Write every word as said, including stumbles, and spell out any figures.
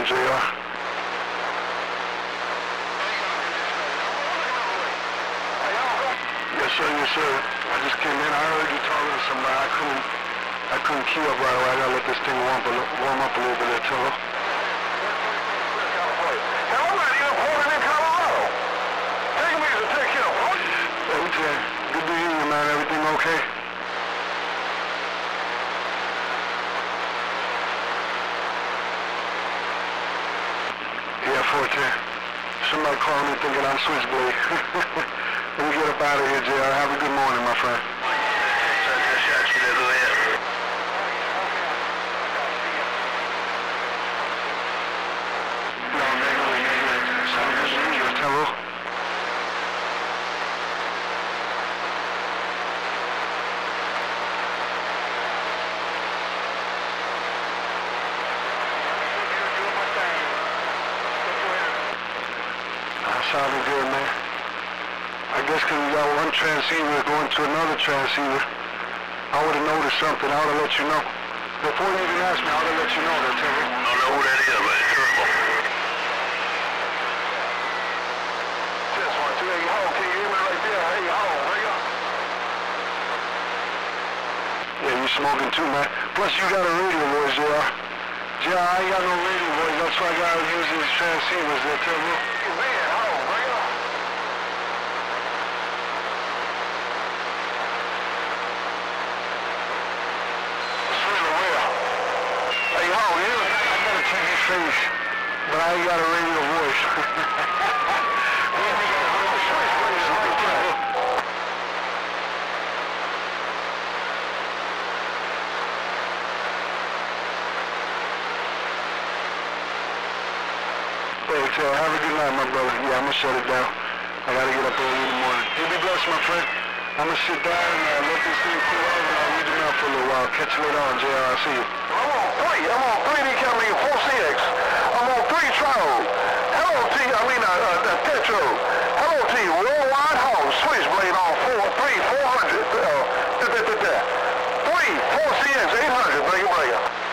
J R. Yes, sir, yes, sir. I just came in. I heard you talking to somebody. I couldn't, I couldn't key up right away. I gotta let this thing warm, warm up a little bit there, Tiller. Hell, I'm not even holding in Colorado. Take me to take care of it. Okay. Good to hear you, man. Everything okay? Yeah, Forte. Somebody called me thinking I'm Switchblade. Let me get up out of here, J R. Have a good morning, my friend. Hello? Sounding good, man. I guess because we got one transceiver going to another transceiver, I would have noticed something. I would have let you know. Before you even asked me, I would have let you know that, Tiller. I don't know who that is, but it's terrible. Just one, two, hey, home. Can you hear me right there? Hey, home. Hurry up. Yeah, you smoking too, man. Plus, you got a radio voice, J R. J R, I ain't got no radio voice. That's why I got to use these transceivers there, Tiller. Man, home. Hurry up. Hey, ho, you, I gotta check your face, but I ain't got a radio voice. Hey, so have a good night, my brother. Yeah, I'm gonna shut it down. I gotta get up early in the morning. You be blessed, my friend. I'm gonna sit down and uh, let this thing cool out, and I'll read them out for a little while. Catch you later on, J R. I'll see you. I'm on three. I'm on three D Camry four C X. I'm on three trials. Hello T. I mean, uh, uh, Tetro. Hello T. Worldwide home. Switchblade on four, three, four hundred. Uh, da, da, da, da. Three, four C X, eight hundred. Bring it, bring it.